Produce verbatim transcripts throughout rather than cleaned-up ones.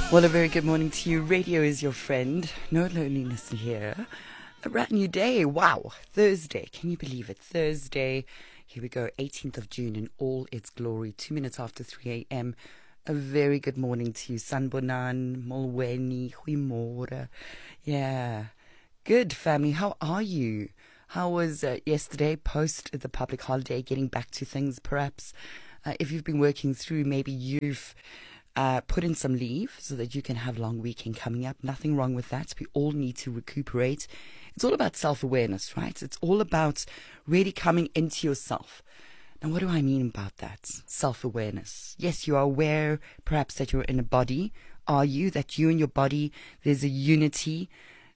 Well, a very good morning to you. Radio is your friend. No loneliness here. A brand new day. Wow. Thursday. Can you believe it? Thursday. Here we go. eighteenth of June in all its glory. Two minutes after three a.m. A very good morning to you. Sanbonan, Molweni, Huimora. Yeah. Good, family. How are you? How was uh, yesterday post the public holiday, getting back to things perhaps? Uh, if you've been working through, maybe you've Uh, put in some leave so that you can have long weekend coming up. Nothing wrong with that. We all need to recuperate. It's all about self-awareness, right? It's all about really coming into yourself. Now, what do I mean about that? Self-awareness. Yes, you are aware perhaps that you're in a body. Are you? That you and your body, there's a unity,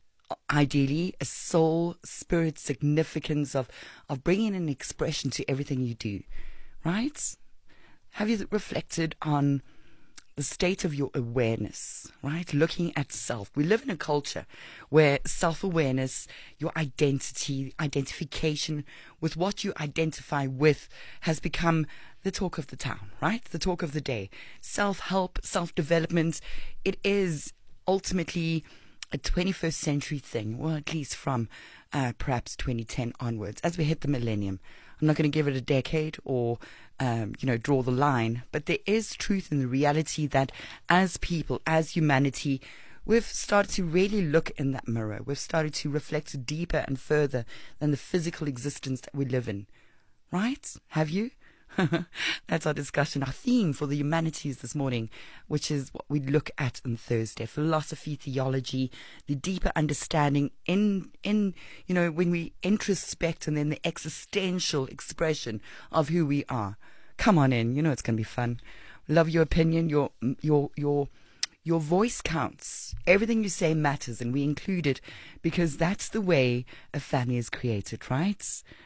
ideally, a soul, spirit, significance of, of bringing an expression to everything you do, right? Have you reflected on the state of your awareness, right? Looking at self. We live in a culture where self-awareness, your identity, identification with what you identify with has become the talk of the town, right? The talk of the day. Self-help, self-development, it is ultimately a twenty-first century thing, or at least from uh, perhaps twenty ten onwards, as we hit the millennium. I'm not going to give it a decade or, um, you know, draw the line, but there is truth in the reality that as people, as humanity, we've started to really look in that mirror. We've started to reflect deeper and further than the physical existence that we live in. Right? Have you? That's our discussion, our theme for the humanities this morning, which is what we look at on Thursday. Philosophy, theology, the deeper understanding in, in you know, when we introspect and then the existential expression of who we are. Come on in. You know it's going to be fun. Love your opinion. Your, your, your, your voice counts. Everything you say matters, and we include it because that's the way a family is created, right?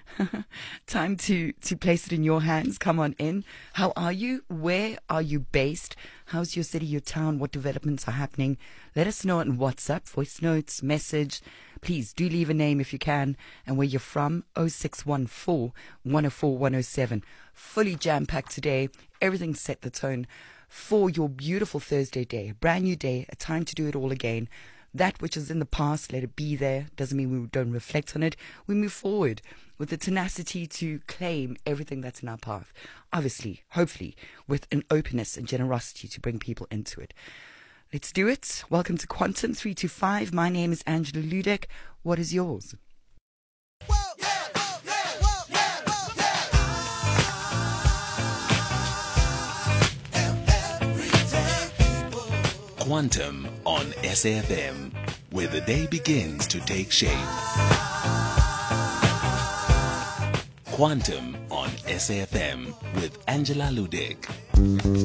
Time to, to place it in your hands. Come on in. How are you? Where are you based? How's your city, your town? What developments are happening? Let us know on WhatsApp, voice notes, message. Please do leave a name if you can and where you're from. oh six one four, one oh four, one oh seven. Fully jam-packed today. Everything set the tone for your beautiful Thursday day. A brand new day, a time to do it all again. That which is in the past, let it be there. Doesn't mean we don't reflect on it. We move forward with the tenacity to claim everything that's in our path. Obviously, hopefully, with an openness and generosity to bring people into it. Let's do it. Welcome to Quantum three two five. My name is Angela Ludek. What is yours? Quantum on S A F M, where the day begins to take shape. Quantum on S A F M with Angela Ludek.